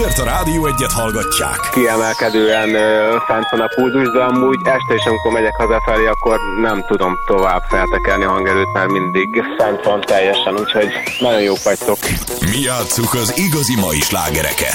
miért a Rádió Egyet hallgatják. Kiemelkedően fent van a pulzus, de amúgy este is, amikor megyek hazafelé, akkor nem tudom tovább feltekerni a hangerőt, mert mindig fent van teljesen, úgyhogy nagyon jók vagytok. Mi játsszuk az igazi mai slágereket.